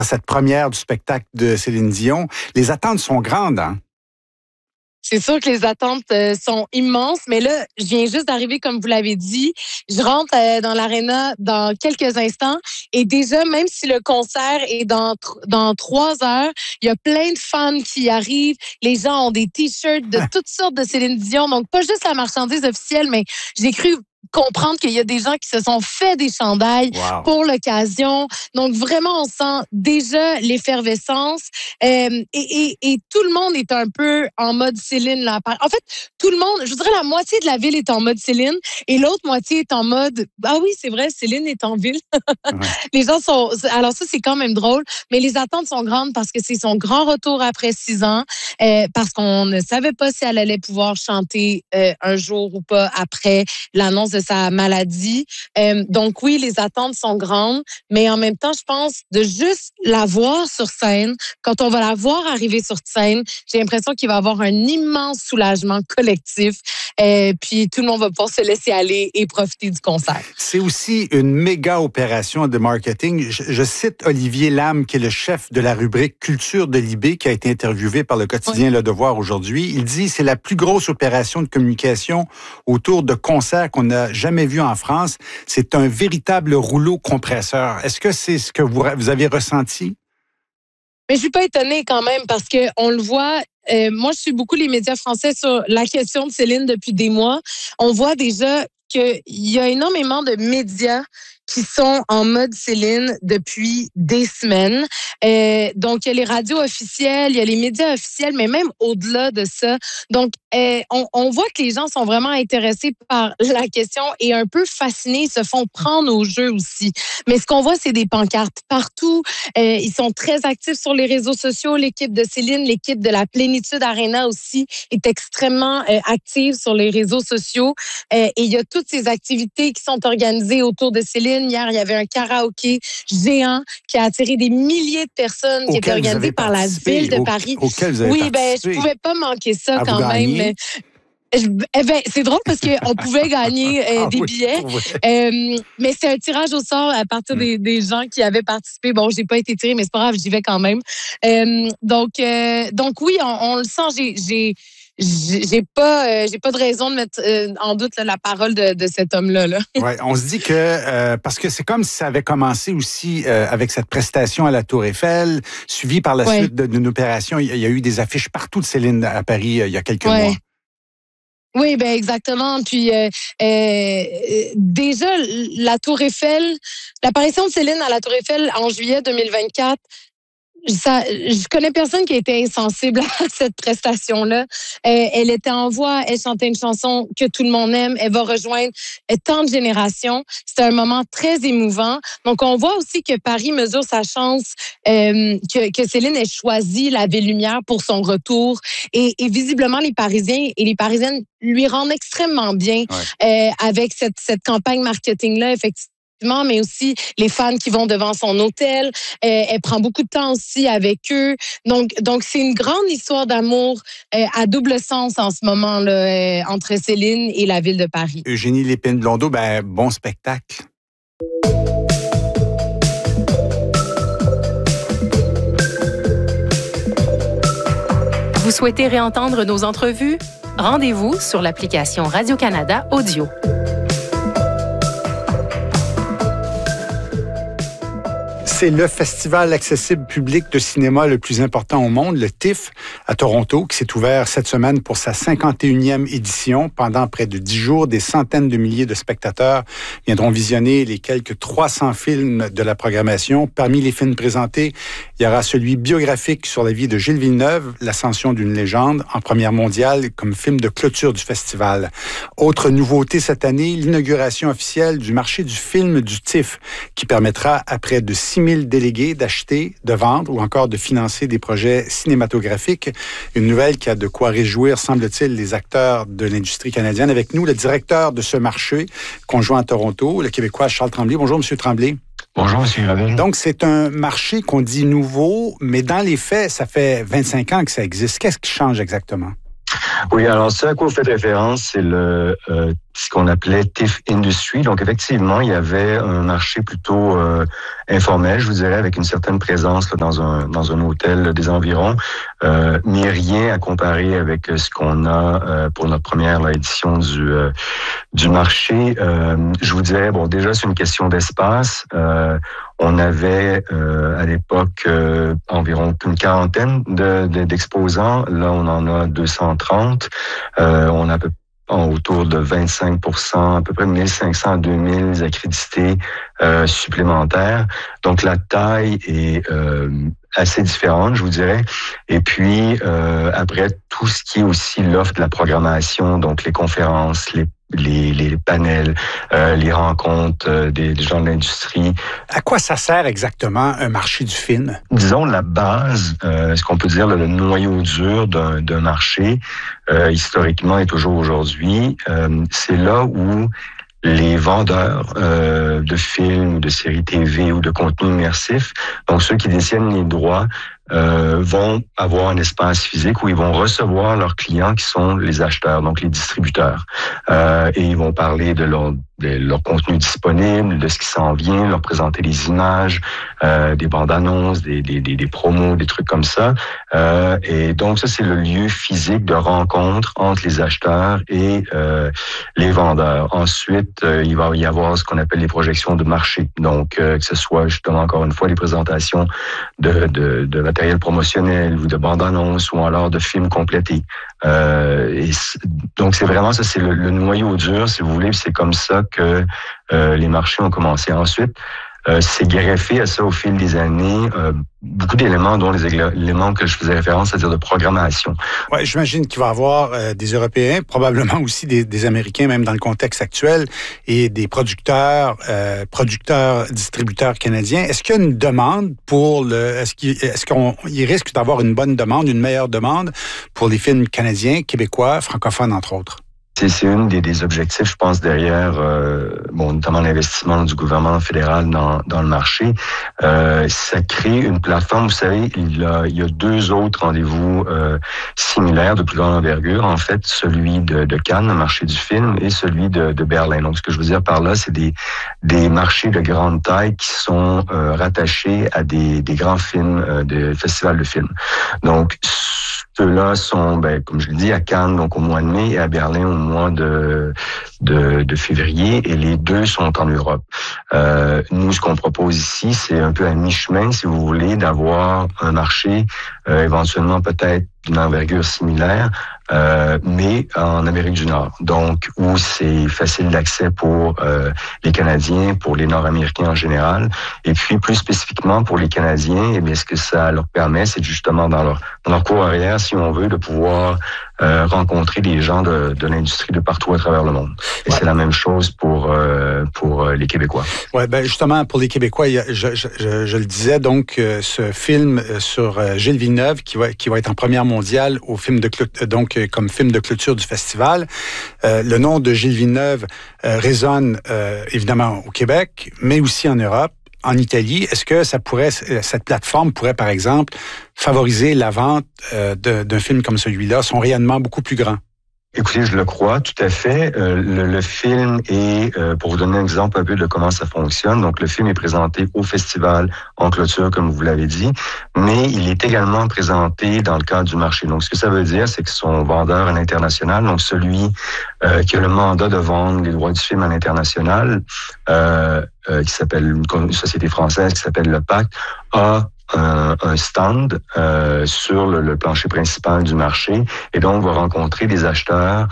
Cette première du spectacle de Céline Dion, les attentes sont grandes, hein? C'est sûr que les attentes sont immenses, mais là, je viens juste d'arriver, comme vous l'avez dit. Je rentre dans l'aréna dans quelques instants et déjà, même si le concert est dans 3 heures, il y a plein de fans qui arrivent. Les gens ont des t-shirts de toutes sortes de Céline Dion, donc pas juste la marchandise officielle, mais j'ai cru comprendre qu'il y a des gens qui se sont fait des chandails pour l'occasion. Donc, vraiment, on sent déjà l'effervescence. Et tout le monde est un peu en mode Céline. Là. En fait, tout le monde, je dirais la moitié de la ville est en mode Céline et l'autre moitié est en mode « Ah oui, c'est vrai, Céline est en ville. » Les gens sont... Alors ça, c'est quand même drôle, mais les attentes sont grandes parce que c'est son grand retour après 6 ans, parce qu'on ne savait pas si elle allait pouvoir chanter un jour ou pas après l'annonce de sa maladie. Donc oui, les attentes sont grandes, mais en même temps, je pense de juste la voir sur scène, quand on va la voir arriver sur scène, j'ai l'impression qu'il va y avoir un immense soulagement collectif. Puis tout le monde va pouvoir se laisser aller et profiter du concert. C'est aussi une méga opération de marketing. Je cite Olivier Lame, qui est le chef de la rubrique Culture de Libé, qui a été interviewé par le quotidien Le Devoir aujourd'hui. Il dit c'est la plus grosse opération de communication autour de concerts qu'on n'a jamais vu en France. C'est un véritable rouleau compresseur. Est-ce que c'est ce que vous avez ressenti? Mais je suis pas étonnée quand même parce que on le voit. Moi, je suis beaucoup les médias français sur la question de Céline depuis des mois. On voit déjà qu'il y a énormément de médias qui sont en mode Céline depuis des semaines. Donc, il y a les radios officielles, il y a les médias officiels, mais même au-delà de ça. Donc, on voit que les gens sont vraiment intéressés par la question et un peu fascinés, se font prendre au jeu aussi. Mais ce qu'on voit, c'est des pancartes partout. Ils sont très actifs sur les réseaux sociaux. L'équipe de Céline, l'équipe de la Plénitude Arena aussi est extrêmement active sur les réseaux sociaux. Et il y a toutes ces activités qui sont organisées autour de Céline. Hier, il y avait un karaoké géant qui a attiré des milliers de personnes, qui était organisé par la ville de Paris. Oui, je pouvais pas manquer ça quand même. C'est drôle parce qu'on pouvait gagner des billets, mais c'est un tirage au sort à partir des gens qui avaient participé. Bon, j'ai pas été tirée, mais c'est pas grave, j'y vais quand même. Donc oui, on le sent. J'ai pas de raison de mettre en doute la parole de cet homme-là. Ouais, on se dit que parce que c'est comme si ça avait commencé aussi avec cette prestation à la Tour Eiffel, suivie par la suite d'une opération. Il y a eu des affiches partout de Céline à Paris il y a quelques mois. Oui, ben exactement. Puis déjà la Tour Eiffel, l'apparition de Céline à la Tour Eiffel en juillet 2024. Je connais personne qui a été insensible à cette prestation-là. Elle était en voix, elle chantait une chanson que tout le monde aime. Elle va rejoindre tant de générations. C'était un moment très émouvant. Donc, on voit aussi que Paris mesure sa chance, que Céline ait choisi la Ville Lumière pour son retour. Et visiblement, les Parisiens et les Parisiennes lui rendent extrêmement bien avec cette campagne marketing-là, effectivement. Mais aussi les fans qui vont devant son hôtel. Elle prend beaucoup de temps aussi avec eux. Donc c'est une grande histoire d'amour à double sens en ce moment là, entre Céline et la ville de Paris. Eugénie Lépine-Blondeau, bon spectacle. Vous souhaitez réentendre nos entrevues? Rendez-vous sur l'application Radio-Canada Audio. C'est le festival accessible public de cinéma le plus important au monde, le TIFF, à Toronto, qui s'est ouvert cette semaine pour sa 51e édition. Pendant près de 10 jours, des centaines de milliers de spectateurs viendront visionner les quelques 300 films de la programmation. Parmi les films présentés, il y aura celui biographique sur la vie de Gilles Villeneuve, l'ascension d'une légende en première mondiale, comme film de clôture du festival. Autre nouveauté cette année, l'inauguration officielle du marché du film du TIFF, qui permettra à près de 6 000 délégués d'acheter, de vendre ou encore de financer des projets cinématographiques. Une nouvelle qui a de quoi réjouir, semble-t-il, les acteurs de l'industrie canadienne. Avec nous, le directeur de ce marché conjoint à Toronto, le Québécois Charles Tremblay. Bonjour, M. Tremblay. Bonjour, M. Gravel. Donc, c'est un marché qu'on dit nouveau, mais dans les faits, ça fait 25 ans que ça existe. Qu'est-ce qui change exactement? Oui, alors ce à quoi vous faites référence, c'est ce qu'on appelait TIFF Industry. Donc effectivement, il y avait un marché plutôt informel, je vous dirais, avec une certaine présence là, dans un hôtel des environs, mais rien à comparer avec ce qu'on a pour notre première édition du marché. Je vous dirais, bon, déjà c'est une question d'espace. On avait à l'époque environ une quarantaine d'exposants. Là, on en a 230. On a autour de 25%, à peu près 1500 à 2000 accrédités supplémentaires. Donc, la taille est assez différente, je vous dirais. Et puis, après, tout ce qui est aussi l'offre de la programmation, donc les conférences, les panels, les rencontres des gens de l'industrie. À quoi ça sert exactement un marché du film? Disons la base, ce qu'on peut dire le noyau dur d'un marché, historiquement et toujours aujourd'hui, c'est là où les vendeurs de films, de séries TV ou de contenu immersif, donc ceux qui détiennent les droits, vont avoir un espace physique où ils vont recevoir leurs clients qui sont les acheteurs, donc les distributeurs. Et ils vont parler de leur contenu disponible, de ce qui s'en vient, leur présenter des images, des bandes annonces, des promos, des trucs comme ça. Et donc ça, c'est le lieu physique de rencontre entre les acheteurs et les vendeurs. Ensuite, il va y avoir ce qu'on appelle les projections de marché. Donc, que ce soit justement, encore une fois, les présentations de matériel promotionnel ou de bandes-annonces ou alors de films complétés. Donc, c'est vraiment ça, c'est le noyau dur, si vous voulez. C'est comme ça que les marchés ont commencé. Ensuite, c'est greffé à ça au fil des années, beaucoup d'éléments, dont les éléments que je faisais référence, c'est-à-dire de programmation. Ouais, j'imagine qu'il va y avoir des Européens, probablement aussi des Américains, même dans le contexte actuel, et des producteurs, distributeurs canadiens. Est-ce qu'il y a une demande pour est-ce qu'il risque d'avoir une bonne demande, une meilleure demande pour les films canadiens, québécois, francophones, entre autres? C'est une des objectifs, je pense, derrière, notamment l'investissement du gouvernement fédéral dans le marché. Ça crée une plateforme. Vous savez, il y a deux autres rendez-vous similaires de plus grande envergure. En fait, celui de Cannes, le marché du film, et celui de Berlin. Donc, ce que je veux dire par là, c'est des marchés de grande taille qui sont rattachés à des grands films, des festivals de films. Donc, ceux-là sont, comme je l'ai dit, à Cannes, donc au mois de mai, et à Berlin au mois de février, et les deux sont en Europe. Nous, ce qu'on propose ici, c'est un peu à mi-chemin, si vous voulez, d'avoir un marché éventuellement peut-être d'une envergure similaire, mais en Amérique du Nord. Donc, où c'est facile d'accès pour les Canadiens, pour les Nord-Américains en général. Et puis, plus spécifiquement pour les Canadiens, eh bien, ce que ça leur permet, c'est justement dans leur cours arrière, si on veut, de pouvoir rencontrer des gens de l'industrie de partout à travers le monde. Et c'est la même chose pour les Québécois. Ouais, justement, pour les Québécois, je le disais, donc, ce film sur Gilles Villeneuve, qui va être en première mondiale au film comme film de clôture du festival. Le nom de Gilles Villeneuve résonne évidemment au Québec, mais aussi en Europe, en Italie. Est-ce que cette plateforme pourrait, par exemple, favoriser la vente d'un film comme celui-là, son rayonnement beaucoup plus grand? Écoutez, je le crois, tout à fait. Le film est, pour vous donner un exemple un peu de comment ça fonctionne, donc le film est présenté au festival en clôture, comme vous l'avez dit, mais il est également présenté dans le cadre du marché. Donc, ce que ça veut dire, c'est que son vendeur à l'international, donc celui qui a le mandat de vendre les droits du film à l'international, qui s'appelle une société française qui s'appelle le PAC, a un stand sur le plancher principal du marché, et donc va rencontrer des acheteurs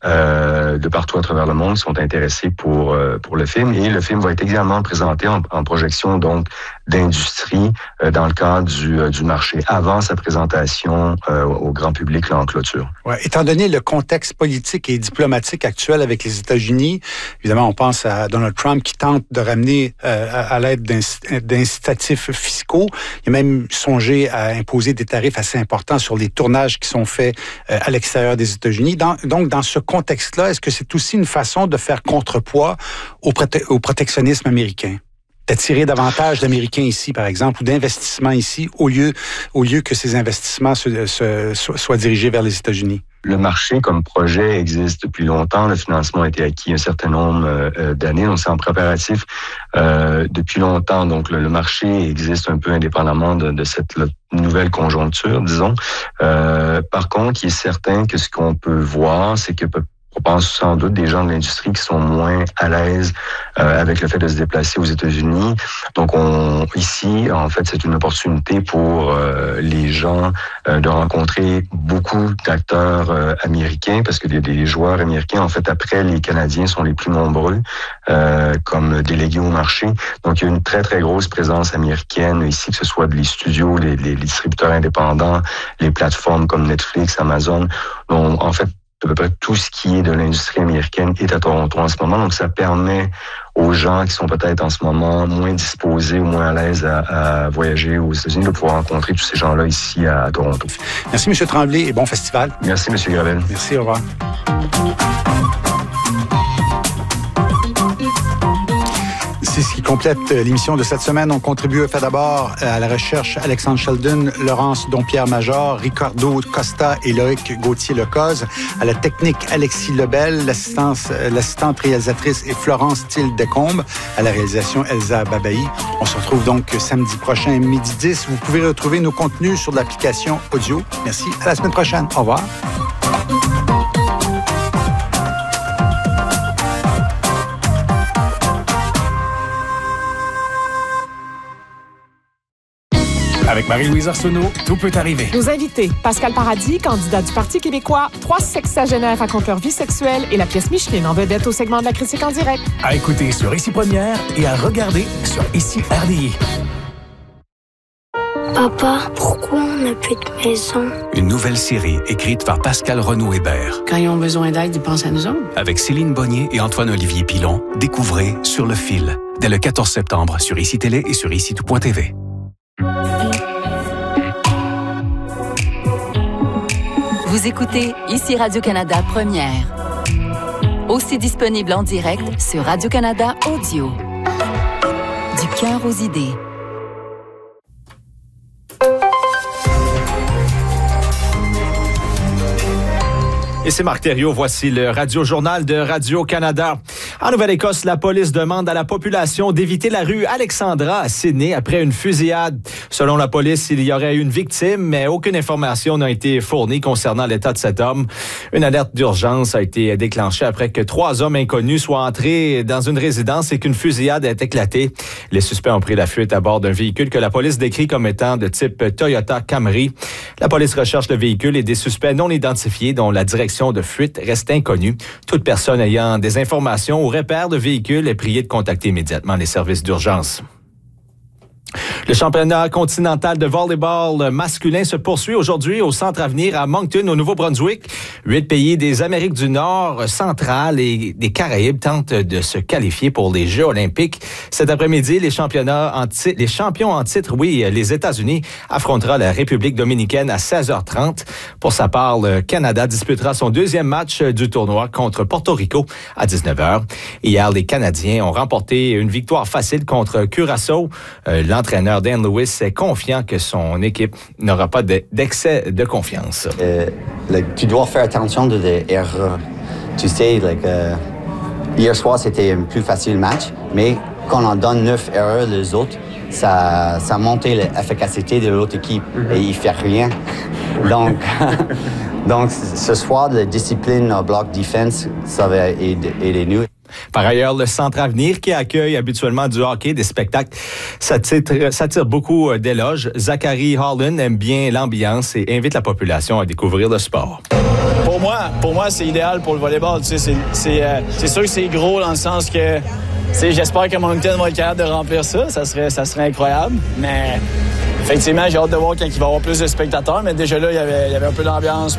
de partout à travers le monde qui sont intéressés pour le film, et le film va être également présenté en projection donc d'industrie dans le cadre du marché avant sa présentation au grand public là, en clôture. Ouais, étant donné le contexte politique et diplomatique actuel avec les États-Unis, évidemment on pense à Donald Trump qui tente de ramener à l'aide d'incitatifs fiscaux. Il a même songé à imposer des tarifs assez importants sur les tournages qui sont faits à l'extérieur des États-Unis. Donc dans ce contexte-là, est-ce que c'est aussi une façon de faire contrepoids au protectionnisme américain? D'attirer davantage d'Américains ici, par exemple, ou d'investissements ici, au lieu que ces investissements soient dirigés vers les États-Unis? Le marché comme projet existe depuis longtemps. Le financement a été acquis un certain nombre d'années. Donc, c'est en préparatif depuis longtemps. Donc, le marché existe un peu indépendamment de cette nouvelle conjoncture, disons. Par contre, il est certain que ce qu'on peut voir, c'est que on pense sans doute des gens de l'industrie qui sont moins à l'aise avec le fait de se déplacer aux États-Unis. Donc, ici, en fait, c'est une opportunité pour les gens de rencontrer beaucoup d'acteurs américains, parce que les joueurs américains, en fait, après les Canadiens, sont les plus nombreux comme délégués au marché. Donc, il y a une très, très grosse présence américaine ici, que ce soit les studios, les distributeurs indépendants, les plateformes comme Netflix, Amazon. Donc, en fait, à peu près tout ce qui est de l'industrie américaine est à Toronto en ce moment. Donc, ça permet aux gens qui sont peut-être en ce moment moins disposés ou moins à l'aise à voyager aux États-Unis de pouvoir rencontrer tous ces gens-là ici à Toronto. Merci, M. Tremblay, et bon festival. Merci, M. Gravel. Merci, au revoir. C'est ce qui complète l'émission de cette semaine. On contribue fait d'abord à la recherche Alexandre Sheldon, Laurence Dompierre-Major, Ricardo Costa et Loïc Gauthier-Lecoz. À la technique, Alexis Lebel. L'assistante réalisatrice est Florence Thiel-Decombe. À la réalisation, Elsa Babaï. On se retrouve donc samedi prochain, midi 10. Vous pouvez retrouver nos contenus sur l'application audio. Merci. À la semaine prochaine. Au revoir. Avec Marie-Louise Arsenault, tout peut arriver. Nos invités, Pascal Paradis, candidat du Parti québécois, 3 sexagénaires racontent leur vie sexuelle et la pièce Micheline en vedette au segment de la critique en direct. À écouter sur Ici Première et à regarder sur Ici RDI. Papa, pourquoi on n'a plus de maison? Une nouvelle série écrite par Pascal Renaud-Hébert. Quand ils ont besoin d'aide, ils pensent à nous autres. Avec Céline Bonnier et Antoine-Olivier Pilon, découvrez Sur le fil, dès le 14 septembre sur ICI Télé et sur ICI-tout.tv. Vous écoutez Ici Radio-Canada Première. Aussi disponible en direct sur Radio-Canada Audio. Du cœur aux idées. Et c'est Marc Thériault, voici le Radio-Journal de Radio-Canada. En Nouvelle-Écosse, la police demande à la population d'éviter la rue Alexandra à Sydney après une fusillade. Selon la police, il y aurait eu une victime, mais aucune information n'a été fournie concernant l'état de cet homme. Une alerte d'urgence a été déclenchée après que 3 hommes inconnus soient entrés dans une résidence et qu'une fusillade ait éclaté. Les suspects ont pris la fuite à bord d'un véhicule que la police décrit comme étant de type Toyota Camry. La police recherche le véhicule et des suspects non identifiés dont la direction de fuite reste inconnue. Toute personne ayant des informations ou repères de véhicules est priée de contacter immédiatement les services d'urgence. Le championnat continental de volleyball masculin se poursuit aujourd'hui au Centre Avenir à Moncton, au Nouveau-Brunswick. 8 pays des Amériques du Nord, centrales et des Caraïbes tentent de se qualifier pour les Jeux olympiques. Cet après-midi, les champions en titre, les États-Unis, affrontera la République dominicaine à 16h30. Pour sa part, le Canada disputera son 2e match du tournoi contre Porto Rico à 19h. Hier, les Canadiens ont remporté une victoire facile contre Curaçao. L'entraîneur Dan Lewis est confiant que son équipe n'aura pas d'excès de confiance. Tu dois faire attention de des erreurs. Tu sais, hier soir, c'était un plus facile match, mais quand on donne 9 erreurs les autres, ça montait l'efficacité de l'autre équipe et il ne fait rien. Donc, ce soir, la discipline en bloc defense, ça va aider nous. Par ailleurs, le Centre Avenir, qui accueille habituellement du hockey, des spectacles, s'attire beaucoup d'éloges. Zachary Holland aime bien l'ambiance et invite la population à découvrir le sport. Pour moi, c'est idéal pour le volleyball. Tu sais, c'est sûr que c'est gros dans le sens que j'espère que Moncton va être capable de remplir ça. Ça serait incroyable. Mais effectivement, j'ai hâte de voir quand il va y avoir plus de spectateurs. Mais déjà là, il y avait un peu d'ambiance.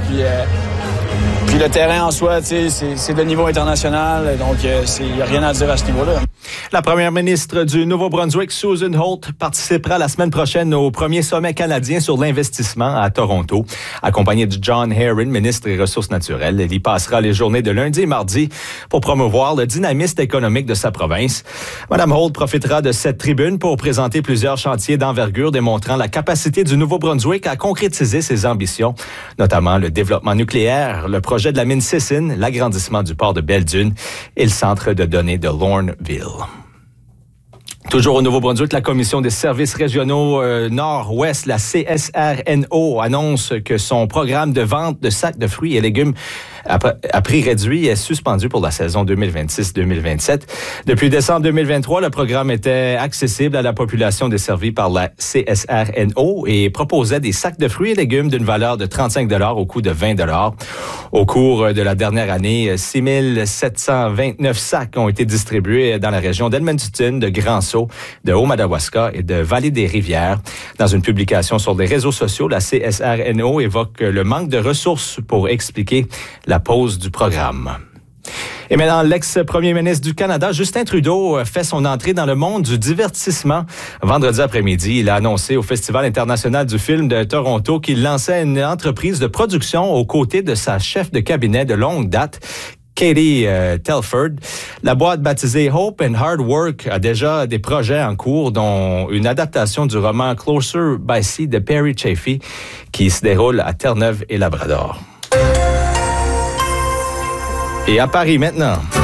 Puis le terrain en soi, c'est de niveau international, donc il n'y a rien à dire à ce niveau-là. La première ministre du Nouveau-Brunswick, Susan Holt, participera la semaine prochaine au premier sommet canadien sur l'investissement à Toronto. Accompagnée de John Herron, ministre des Ressources naturelles, elle y passera les journées de lundi et mardi pour promouvoir le dynamisme économique de sa province. Mme Holt profitera de cette tribune pour présenter plusieurs chantiers d'envergure démontrant la capacité du Nouveau-Brunswick à concrétiser ses ambitions, notamment le développement nucléaire, le projet de la mine Sissin, l'agrandissement du port de Belle-Dune et le centre de données de Lorneville. Toujours au Nouveau-Brunswick, la Commission des services régionaux Nord-Ouest, la CSRNO, annonce que son programme de vente de sacs de fruits et légumes à prix réduit est suspendu pour la saison 2026-2027. Depuis décembre 2023, le programme était accessible à la population desservie par la CSRNO et proposait des sacs de fruits et légumes d'une valeur de 35 $ au coût de 20 $. Au cours de la dernière année, 6 729 sacs ont été distribués dans la région d'Edmundston, de Grand-Sault, de Haut-Madawaska et de Vallée-des-Rivières. Dans une publication sur les réseaux sociaux, la CSRNO évoque le manque de ressources pour expliquer la pause du programme. Et maintenant, l'ex-premier ministre du Canada, Justin Trudeau, fait son entrée dans le monde du divertissement. Vendredi après-midi, il a annoncé au Festival international du film de Toronto qu'il lançait une entreprise de production aux côtés de sa chef de cabinet de longue date, Katie Telford. La boîte baptisée Hope and Hard Work a déjà des projets en cours, dont une adaptation du roman Closer by Sea de Perry Chaffee, qui se déroule à Terre-Neuve et Labrador. Et à Paris maintenant.